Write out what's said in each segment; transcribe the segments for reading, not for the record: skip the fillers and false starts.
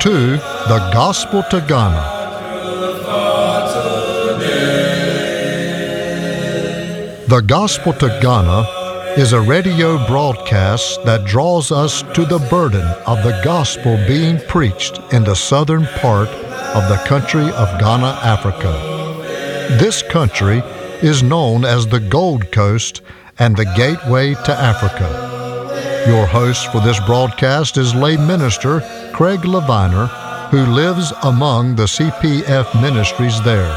to the Gospel to Ghana. The Gospel to Ghana is a radio broadcast that draws us to the burden of the gospel being preached in the southern part of the country of Ghana, Africa. This country is known as the Gold Coast and the Gateway to Africa. Your host for this broadcast is lay minister Craig Leviner, who lives among the CPF ministries there.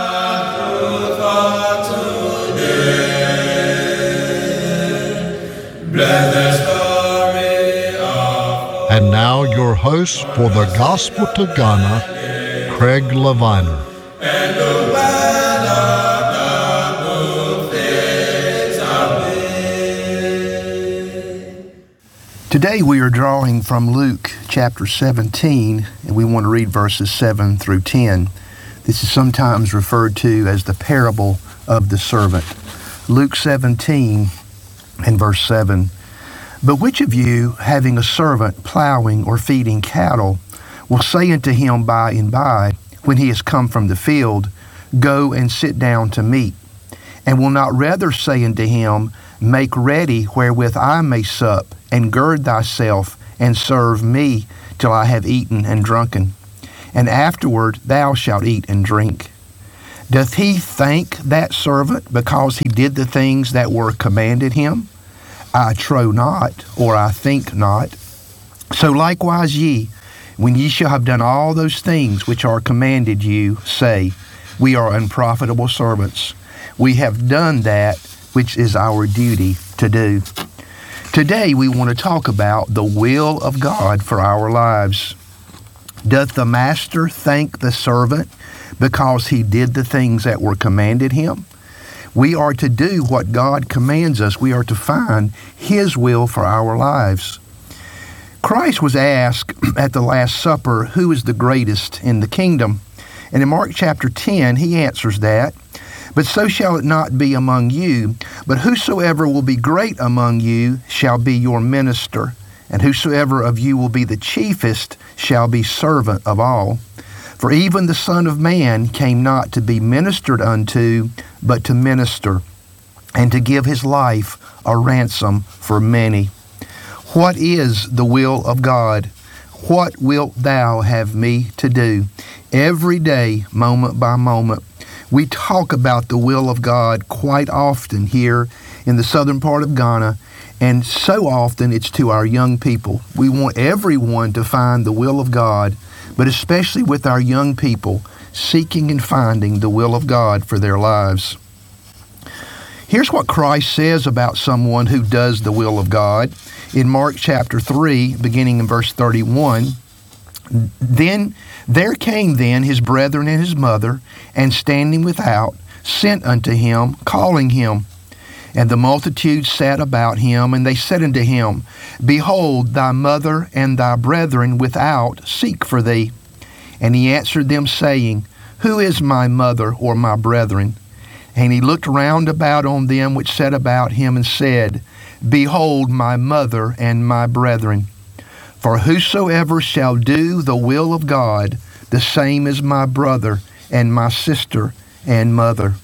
And now your host for the Gospel to Ghana, Craig Leviner. Today we are drawing from Luke chapter 17, and we want to read verses 7 through 10. This is sometimes referred to as the parable of the servant. Luke 17 and verse 7. But which of you, having a servant plowing or feeding cattle, will say unto him by and by, when he is come from the field, Go and sit down to meat? And will not rather say unto him, Make ready wherewith I may sup, and gird thyself, and serve me till I have eaten and drunken, and afterward thou shalt eat and drink? Doth he thank that servant because he did the things that were commanded him? I trow not, or I think not. So likewise ye, when ye shall have done all those things which are commanded you, say, We are unprofitable servants. We have done that which is our duty to do. Today we want to talk about the will of God for our lives. Doth the master thank the servant because he did the things that were commanded him? We are to do what God commands us. We are to find his will for our lives. Christ was asked at the Last Supper, who is the greatest in the kingdom? And in Mark chapter 10, he answers that. But so shall it not be among you, but whosoever will be great among you shall be your minister, and whosoever of you will be the chiefest shall be servant of all. For even the Son of Man came not to be ministered unto, but to minister, and to give his life a ransom for many. What is the will of God? What wilt thou have me to do? Every day, moment by moment, we talk about the will of God quite often here in the southern part of Ghana, and so often it's to our young people. We want everyone to find the will of God, but especially with our young people, seeking and finding the will of God for their lives. Here's what Christ says about someone who does the will of God. In Mark chapter 3, beginning in verse 31, Then there came then his brethren and his mother, and standing without, sent unto him, calling him. And the multitude sat about him, and they said unto him, Behold, thy mother and thy brethren without seek for thee. And he answered them, saying, Who is my mother or my brethren? And he looked round about on them which sat about him, and said, Behold, my mother and my brethren. For whosoever shall do the will of God, the same is my brother and my sister and mother.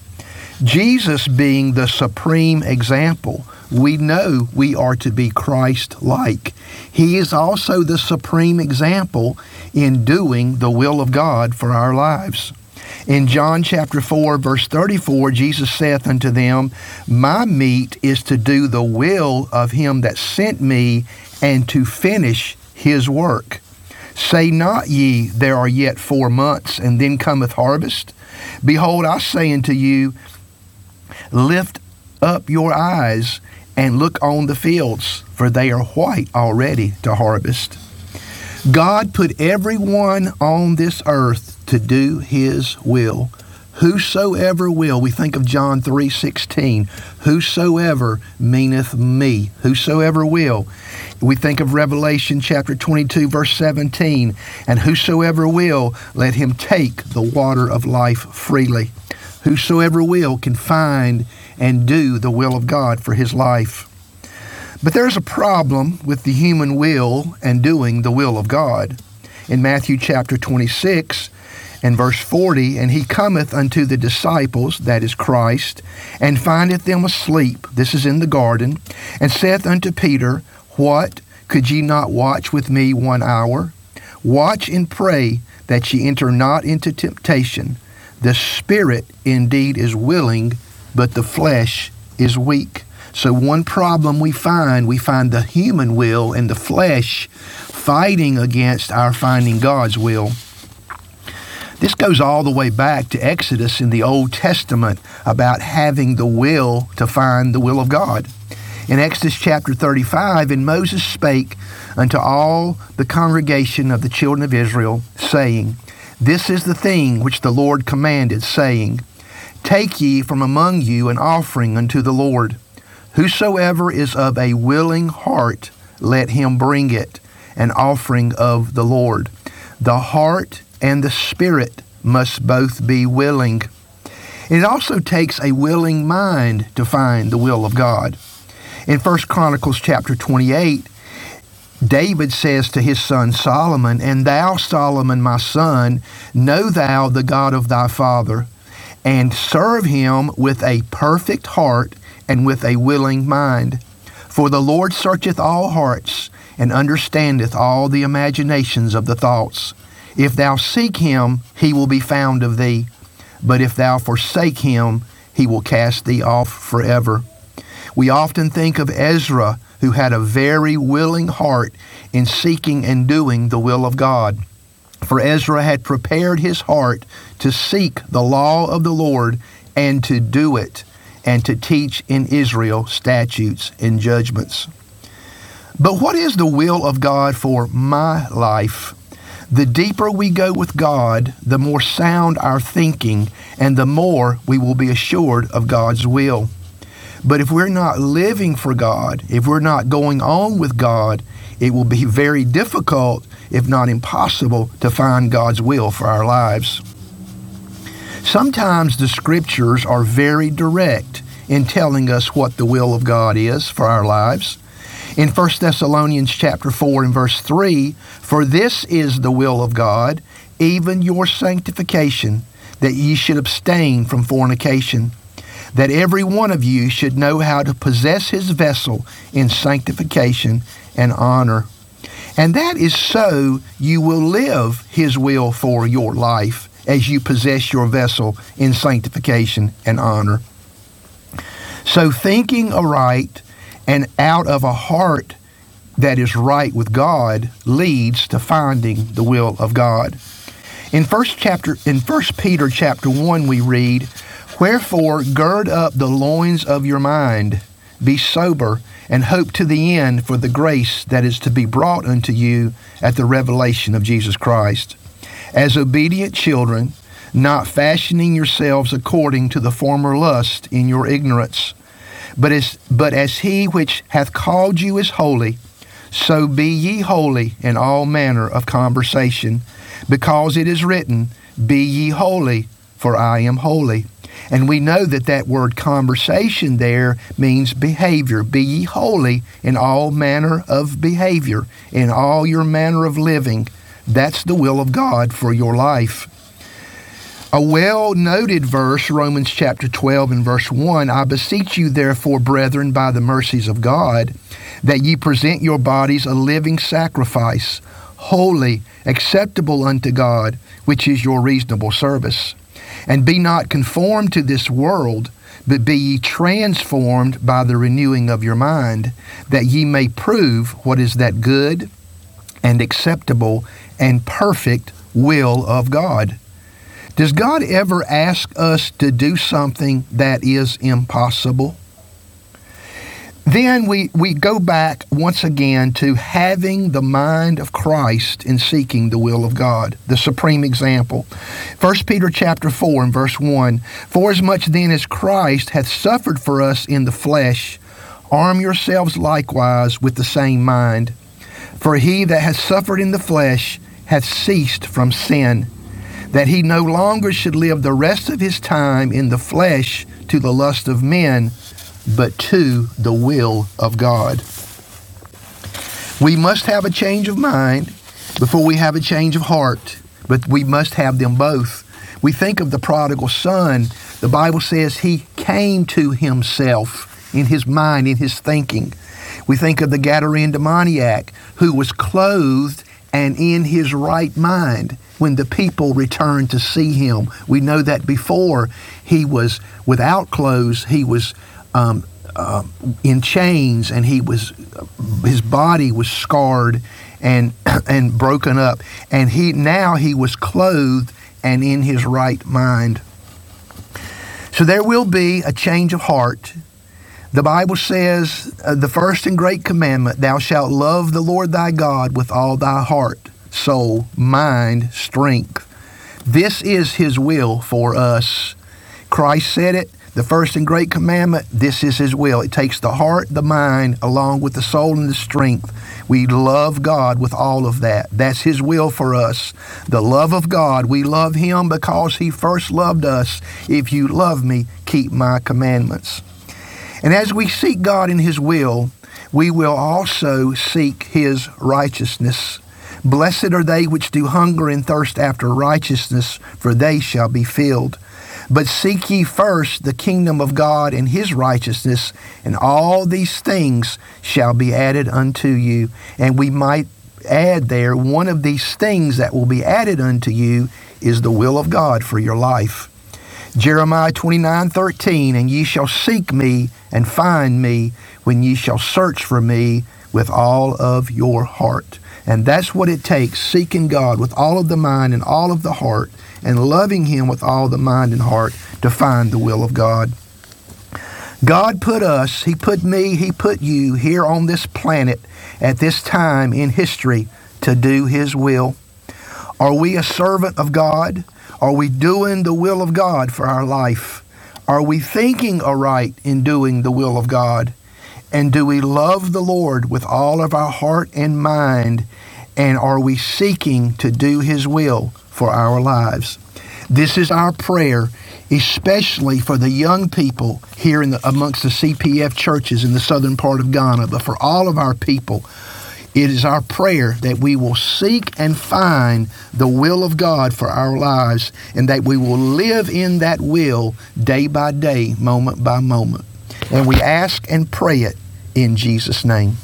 Jesus being the supreme example, we know we are to be Christ-like. He is also the supreme example in doing the will of God for our lives. In John chapter 4, verse 34, Jesus saith unto them, My meat is to do the will of him that sent me, and to finish his work. Say not ye, There are yet 4 months, and then cometh harvest? Behold, I say unto you, Lift up your eyes, and look on the fields, for they are white already to harvest. God put everyone on this earth to do his will. Whosoever will, we think of John 3:16, whosoever meaneth me, whosoever will. We think of Revelation chapter 22, verse 17, and whosoever will, let him take the water of life freely. Whosoever will can find and do the will of God for his life. But there's a problem with the human will and doing the will of God. in Matthew chapter 26 and verse 40, "And he cometh unto the disciples," that is Christ, "and findeth them asleep," this is in the garden, "and saith unto Peter, What, could ye not watch with me 1 hour? Watch and pray that ye enter not into temptation. The spirit indeed is willing, but the flesh is weak." So one problem we find the human will and the flesh fighting against our finding God's will. This goes all the way back to Exodus in the Old Testament about having the will to find the will of God. In Exodus chapter 35, "And Moses spake unto all the congregation of the children of Israel, saying, This is the thing which the Lord commanded, saying, Take ye from among you an offering unto the Lord. Whosoever is of a willing heart, let him bring it, an offering of the Lord." The heart and the spirit must both be willing. It also takes a willing mind to find the will of God. In 1 Chronicles chapter 28, David says to his son Solomon, "And thou, Solomon, my son, know thou the God of thy father, and serve him with a perfect heart and with a willing mind. For the Lord searcheth all hearts, and understandeth all the imaginations of the thoughts. If thou seek him, he will be found of thee. But if thou forsake him, he will cast thee off forever." We often think of Ezra, who had a very willing heart in seeking and doing the will of God. For Ezra had prepared his heart to seek the law of the Lord and to do it, and to teach in Israel statutes and judgments. But what is the will of God for my life? The deeper we go with God, the more sound our thinking, and the more we will be assured of God's will. But if we're not living for God, if we're not going on with God, it will be very difficult, if not impossible, to find God's will for our lives. Sometimes the Scriptures are very direct in telling us what the will of God is for our lives. In 1 Thessalonians chapter 4 and verse 3, "For this is the will of God, even your sanctification, that ye should abstain from fornication, that every one of you should know how to possess his vessel in sanctification and honor." And that is so you will live his will for your life as you possess your vessel in sanctification and honor. So thinking aright and out of a heart that is right with God leads to finding the will of God. In 1 Peter chapter 1 we read, "Wherefore gird up the loins of your mind, be sober, and hope to the end for the grace that is to be brought unto you at the revelation of Jesus Christ. As obedient children, not fashioning yourselves according to the former lust in your ignorance, but as he which hath called you is holy, so be ye holy in all manner of conversation, because it is written, Be ye holy, for I am holy." And we know that that word conversation there means behavior. Be ye holy in all manner of behavior, in all your manner of living. That's the will of God for your life. A well-noted verse, Romans chapter 12 and verse 1, "I beseech you therefore, brethren, by the mercies of God, that ye present your bodies a living sacrifice, holy, acceptable unto God, which is your reasonable service. And be not conformed to this world, but be ye transformed by the renewing of your mind, that ye may prove what is that good and acceptable and perfect will of God." Does God ever ask us to do something that is impossible? Then we go back once again to having the mind of Christ in seeking the will of God, the supreme example. 1 Peter chapter 4 and verse 1, "Forasmuch then as Christ hath suffered for us in the flesh, arm yourselves likewise with the same mind. For he that hath suffered in the flesh hath ceased from sin, that he no longer should live the rest of his time in the flesh to the lust of men, but to the will of God." We must have a change of mind, before we have a change of heart, but we must have them both. We think of the prodigal son. The Bible says he came to himself in his mind, in his thinking. We think of the Gadarene demoniac who was clothed and in his right mind when the people returned to see him. We know that before he was without clothes, he was in chains, and his body was scarred and broken up, and now he was clothed and in his right mind. So there will be a change of heart. The Bible says, the first and great commandment, thou shalt love the Lord thy God with all thy heart, soul, mind, strength. This is his will for us. Christ said it, the first and great commandment, this is his will. It takes the heart, the mind, along with the soul and the strength. We love God with all of that. That's his will for us. The love of God. We love him because he first loved us. If you love me, keep my commandments. And as we seek God in his will, we will also seek his righteousness. Blessed are they which do hunger and thirst after righteousness, for they shall be filled. But seek ye first the kingdom of God and his righteousness, and all these things shall be added unto you. And we might add there, one of these things that will be added unto you is the will of God for your life. Jeremiah 29:13, and ye shall seek me and find me when ye shall search for me with all of your heart. And that's what it takes, seeking God with all of the mind and all of the heart, and loving him with all the mind and heart to find the will of God. God put us, he put me, he put you here on this planet at this time in history to do his will. Are we a servant of God? Are we doing the will of God for our life? Are we thinking aright in doing the will of God? And do we love the Lord with all of our heart and mind? And are we seeking to do his will for our lives? This is our prayer, especially for the young people here amongst the CPF churches in the southern part of Ghana, but for all of our people. It is our prayer that we will seek and find the will of God for our lives, and that we will live in that will day by day, moment by moment. And we ask and pray it in Jesus' name.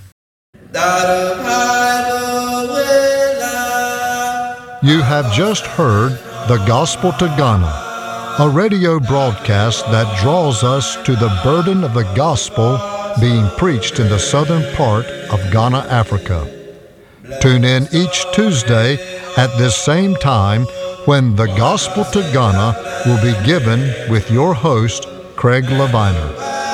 You have just heard The Gospel to Ghana, a radio broadcast that draws us to the burden of the gospel being preached in the southern part of Ghana, Africa. Tune in each Tuesday at this same time when The Gospel to Ghana will be given with your host, Craig Leviner.